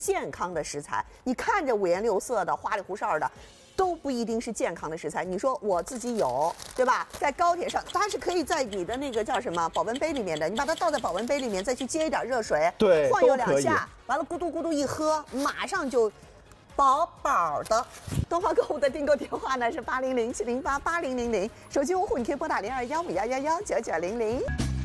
健康的食材。你看着五颜六色的、花里胡哨的。 都不一定是健康的食材。你说我自己有，对吧？在高铁上，它是可以在你的那个叫什么保温杯里面的，你把它倒在保温杯里面，再去接一点热水， 对， 晃悠2下，完了咕嘟咕嘟一喝，马上就饱饱的。东方购物的订购电话呢是800-708-8000，手机用户你可以拨打021511199900。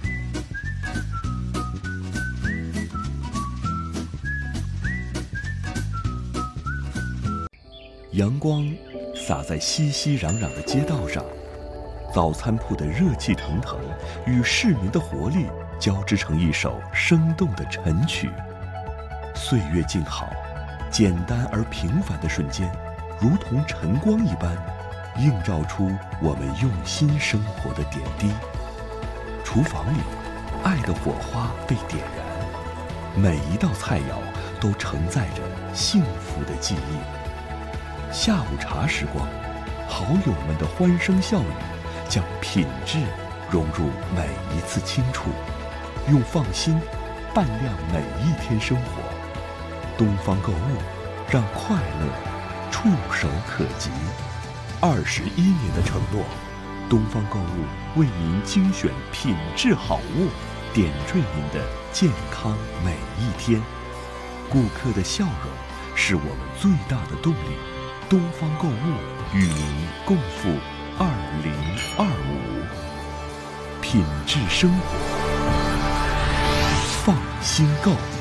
阳光洒在熙熙攘攘的街道上，早餐铺的热气腾腾与市民的活力交织成一首生动的晨曲。岁月静好，简单而平凡的瞬间，如同晨光一般，映照出我们用心生活的点滴。厨房里，爱的火花被点燃，每一道菜肴都承载着幸福的记忆。 下午茶时光，好友们的欢声笑语，将品质融入每一次轻触，用放心伴亮每一天生活。东方购物，让快乐触手可及。21年的承诺，东方购物为您精选品质好物，点缀您的健康每一天。顾客的笑容是我们最大的动力。 东方购物与您共赴2025，品质生活，放心购。